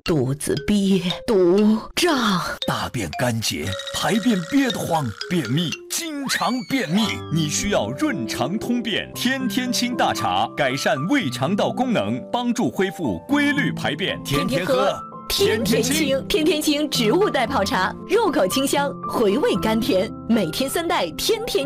肚子憋，肚胀， 大便干结，排便憋得慌，便秘，经常便秘，你需要润肠通便天天清大茶，改善胃肠道功能，帮助恢复规律排便，天天喝。 天天清，天天清植物代泡茶，入口清香，回味甘甜，每天3袋天天。